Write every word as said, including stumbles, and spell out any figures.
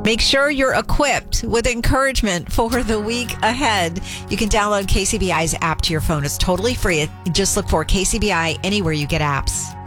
Make sure you're equipped with encouragement for the week ahead. You can download K C B I's app to your phone. It's totally free. Just look for K C B I anywhere you get apps.